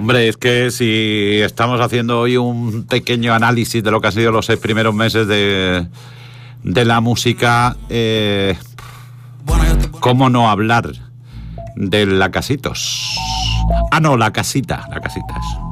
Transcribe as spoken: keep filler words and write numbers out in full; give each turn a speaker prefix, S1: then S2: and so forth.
S1: Hombre, es que si estamos haciendo hoy un pequeño análisis de lo que han sido los seis primeros meses de, de la música, eh, ¿cómo no hablar de La Casitos? Ah, no, La Casita, La Casita es.